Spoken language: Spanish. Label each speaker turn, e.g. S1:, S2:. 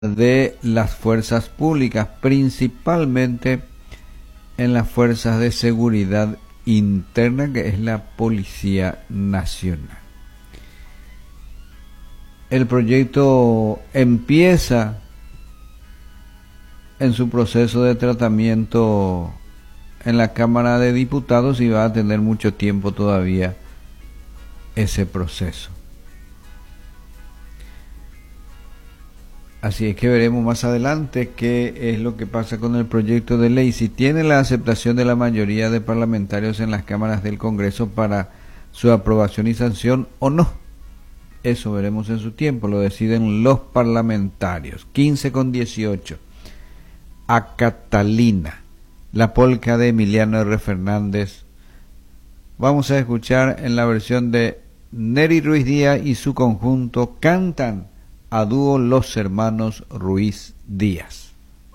S1: de las fuerzas públicas, principalmente en las fuerzas de seguridad interna, que es la Policía Nacional. El proyecto empieza en su proceso de tratamiento en la Cámara de Diputados y va a tener mucho tiempo todavía ese proceso. Así es que veremos más adelante qué es lo que pasa con el proyecto de ley, si tiene la aceptación de la mayoría de parlamentarios en las cámaras del Congreso para su aprobación y sanción o no. Eso veremos en su tiempo, lo deciden los parlamentarios. 15:18. A Catalina, la polca de Emiliano R. Fernández. Vamos a escuchar en la versión de Neri Ruiz Díaz y su conjunto, cantan a dúo los hermanos Ruiz Díaz.